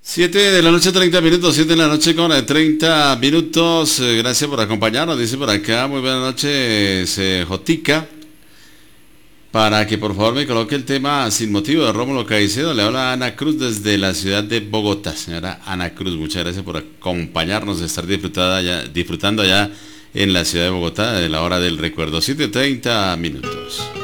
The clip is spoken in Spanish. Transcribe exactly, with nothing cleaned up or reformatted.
siete de la noche, treinta minutos, siete de la noche con eh, treinta minutos. Eh, gracias por acompañarnos, dice por acá. Muy buenas noches, eh, Jotica. Para que por favor me coloque el tema Sin Motivo de Rómulo Caicedo. Le habla Ana Cruz desde la ciudad de Bogotá. Señora Ana Cruz, muchas gracias por acompañarnos, de estar disfrutada allá, disfrutando allá en la ciudad de Bogotá de la hora del recuerdo. siete treinta minutos.